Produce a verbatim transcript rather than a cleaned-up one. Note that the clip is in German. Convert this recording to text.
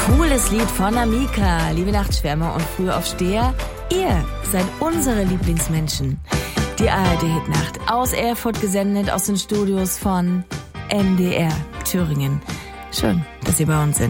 Cooles Lied von Amika, liebe Nachtschwärmer und Frühaufsteher. Ihr seid unsere Lieblingsmenschen. Die A R D-Hitnacht aus Erfurt gesendet aus den Studios von M D R Thüringen. Schön, dass ihr bei uns seid.